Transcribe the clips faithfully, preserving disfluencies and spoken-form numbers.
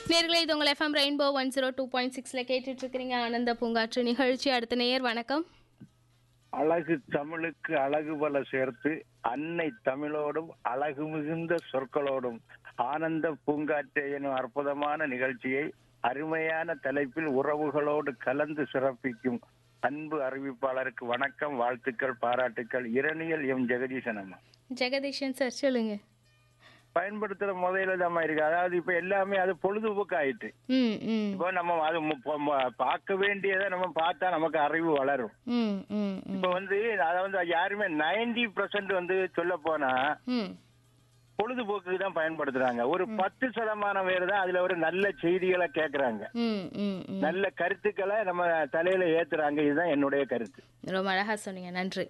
நேர்களே இது உங்கள் FM rainbow one zero two point சிக்ஸ்ல கேட்டுட்டு இருக்கிறீங்க ஆனந்த பூங்காற்று நிகழ்ச்சி. அடுத்த நேயர் வணக்கம். அழகு தமிழுக்கு அழகு பல சேர்த்து அன்னை தமிழோடும் அழகு மிகுந்த சொற்களோடும் ஆனந்த பூங்காற்று எனும் அற்புதமான நிகழ்ச்சியை அருமையான தலைப்பில் உறவுகளோடு கலந்து சிறப்பிக்கும் அன்பு அறிவிப்பாளருக்கு வணக்கம், வாழ்த்துக்கள், பாராட்டுக்கள். இரணியல் எம் ஜெகதீசன் அம்மா. ஜெகதீஷன் சார் சொல்லுங்க. பயன்படுத்துற முறையில தான் இருக்கு. அதாவது இப்ப எல்லாமே அது பொழுதுபோக்கு ஆயிட்டு. ம் ம் இப்போ நம்ம அது மு- ப- ம- பார்க்க வேண்டியதை நம்ம பார்த்தா நமக்கு அறிவு வளரும். ம் ம் ம் இப்ப வந்து அதை வந்து யாருமே நைன்டி பர்சன்ட் வந்து சொல்ல போனா ம் பொழுதுபோக்குக்கு தான் பயன்படுத்துறாங்க. ஒரு பத்து சதமானம் பேர் தான் அதுல ஒரு நல்ல செய்திகளை கேட்கறாங்க, ம் ம் ம் நல்ல கருத்துக்களை நம்ம தலையில ஏத்துறாங்க. இதுதான் என்னுடைய கருத்து. ரொம்ப அழகாக சொன்னீங்க, நன்றி.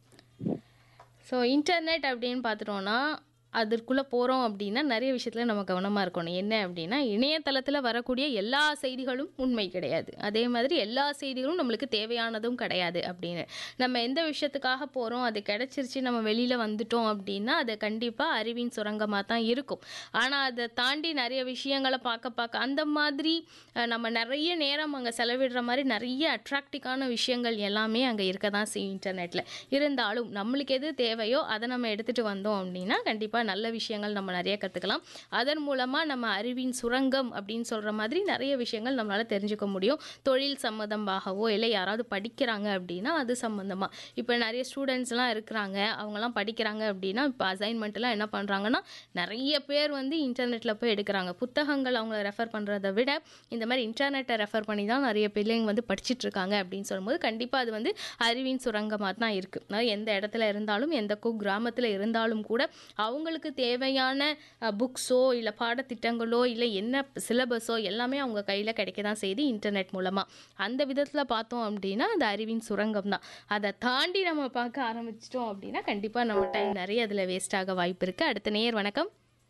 ஸோ இன்டர்நெட் அப்படின்னு பார்த்துட்டோன்னா அதற்குள்ளே போகிறோம் அப்படின்னா நிறைய விஷயத்தில் நம்ம கவனமாக இருக்கணும். என்ன அப்படின்னா இணையதளத்தில் வரக்கூடிய எல்லா செய்திகளும் உண்மை கிடையாது, அதே மாதிரி எல்லா செய்திகளும் நம்மளுக்கு தேவையானதும் கிடையாது. அப்படின்னு நம்ம எந்த விஷயத்துக்காக போகிறோம் அது கிடைச்சிருச்சு நம்ம வெளியில் வந்துட்டோம் அப்படின்னா அது கண்டிப்பாக அறிவின் சுரங்கமாக தான் இருக்கும். ஆனால் அதை தாண்டி நிறைய விஷயங்களை பார்க்க பார்க்க அந்த மாதிரி அஹ், நம்ம நிறைய நேரம் அங்கே செலவிடுற மாதிரி நிறைய அட்ராக்டிவான விஷயங்கள் எல்லாமே அங்கே இருக்க தான் செய்யும் இன்டர்நெட்டில். இருந்தாலும் நம்மளுக்கு எது தேவையோ அதை நம்ம எடுத்துகிட்டு வந்தோம் அப்படின்னா கண்டிப்பாக நல்ல விஷயங்கள் நம்ம நிறைய கற்றுக்கலாம். அதன் மூலமாக நம்ம அறிவின் சுரங்கம் அப்படின்னு சொல்கிற மாதிரி நிறைய விஷயங்கள் நம்மளால் தெரிஞ்சுக்க முடியும். தொழில் சம்மந்தமாகவோ இல்லை யாராவது படிக்கிறாங்க அப்படின்னா அது சம்மந்தமாக இப்போ நிறைய ஸ்டூடெண்ட்ஸ்லாம் இருக்கிறாங்க, அவங்கெல்லாம் படிக்கிறாங்க அப்படின்னா இப்போ அசைன்மெண்ட்லாம் என்ன பண்ணுறாங்கன்னா நிறைய பேர் வந்து இன்டர்நெட்டில் போய் எடுக்கிறாங்க. புத்தகங்கள் அவங்கள ரெஃபர் பண்ணுறதை விட இந்த மாதிரி இன்டர்நெட்டை ரெஃபர் பண்ணி தான் நிறைய பிள்ளைங்க வந்து படிச்சுட்டு இருக்காங்க. அப்படின்னு சொல்லும்போது கண்டிப்பாக அது வந்து அறிவின் சுரங்கமாக தான் இருக்குது. அதாவது எந்த இடத்துல இருந்தாலும் எந்த கு கிராமத்தில் இருந்தாலும் கூட அவங்களுக்கு தேவையான புக்ஸோ இல்லை பாடத்திட்டங்களோ இல்லை என்ன சிலபஸோ எல்லாமே அவங்க கையில் கிடைக்க தான் செய்யுது இன்டர்நெட் மூலமாக. அந்த விதத்தில் பார்த்தோம் அப்படின்னா அது அறிவின் சுரங்கம் தான். அதை தாண்டி நம்ம பார்க்க ஆரம்பிச்சிட்டோம் அப்படின்னா கண்டிப்பாக நம்ம டைம் நிறைய அதில் வேஸ்ட் ஆக வாய்ப்பு இருக்குது. அடுத்த நேயர் வணக்கம்.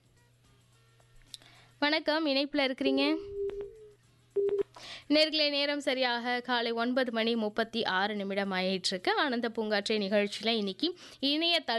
வணக்கம், இணைப்பில் இருக்கிறீங்க. நேர்களே, நேரம் சரியாக காலை ஒன்பது மணி முப்பத்தி ஆறு நிமிடம் ஆயிட்டு இருக்கு. ஆனந்த பூங்காற்றை நிகழ்ச்சியில் இன்னைக்கு இணையதள